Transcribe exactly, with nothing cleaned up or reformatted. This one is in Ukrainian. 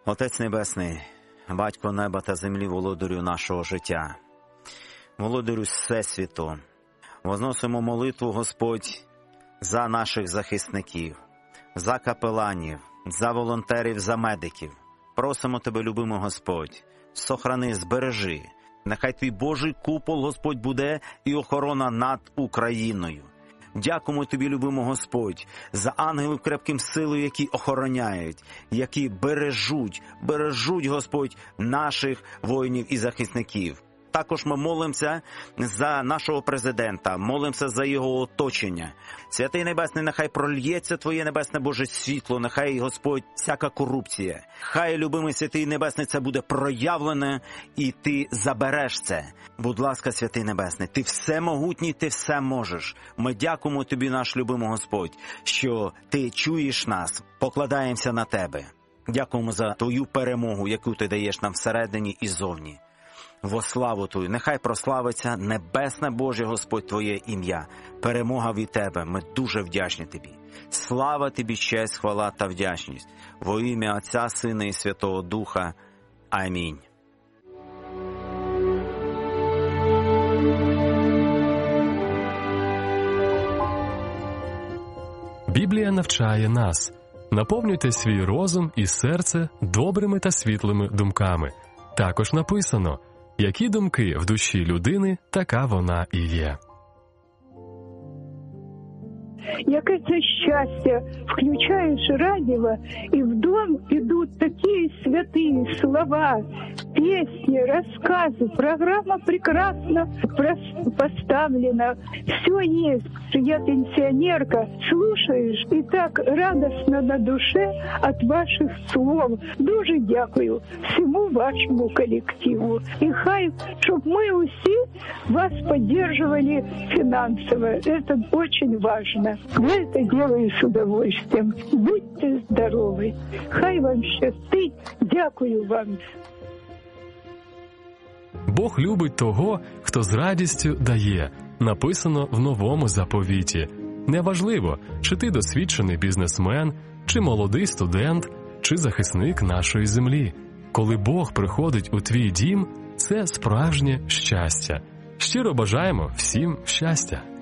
Отець Небесний, Батько неба та землі, володарю нашого життя, володарю Всесвіту, возносимо молитву, Господь, за наших захисників, за капеланів, за волонтерів, за медиків. Просимо Тебе, любимий Господь, сохрани, збережи. Нехай Твій Божий купол, Господь, буде і охорона над Україною. Дякуємо Тобі, любимий Господь, за ангелів крепким силою, які охороняють, які бережуть, бережуть, Господь, наших воїнів і захисників. Також ми молимося за нашого президента, молимося за його оточення. Святий Небесний, нехай прольється Твоє Небесне Боже світло, нехай, Господь, всяка корупція. Хай, любимий Святий Небесний, це буде проявлене, і Ти забереш це. Будь ласка, Святий Небесний, Ти всемогутній, Ти все можеш. Ми дякуємо Тобі, наш любимий Господь, що Ти чуєш нас, покладаємося на Тебе. Дякуємо за Твою перемогу, яку Ти даєш нам всередині і зовні. Во славу Твою, нехай прославиться небесне Боже, Господь, Твоє ім'я. Перемога від Тебе, ми дуже вдячні Тобі. Слава Тобі, честь, хвала та вдячність. Во ім'я Отця, Сина і Святого Духа. Амінь. Біблія навчає нас. Наповнюйте свій розум і серце добрими та світлими думками. Також написано: які думки в душі людини, така вона і є. Яке це щастя, включаєш радіо, і в дом идут такие святые слова, песни, рассказы. Программа прекрасно поставлена. Все есть. Я пенсионерка. Слушаешь, и так радостно на душе от ваших слов. Дуже дякую всему вашему коллективу. И хай, чтоб мы усі вас поддерживали финансово. Это очень важно. Я это делаю с удовольствием. Будьте здоровы. Хай вам щастить. Дякую вам. Бог любить того, хто з радістю дає. Написано в Новому заповіті. Неважливо, чи ти досвідчений бізнесмен, чи молодий студент, чи захисник нашої землі. Коли Бог приходить у твій дім, це справжнє щастя. Щиро бажаємо всім щастя.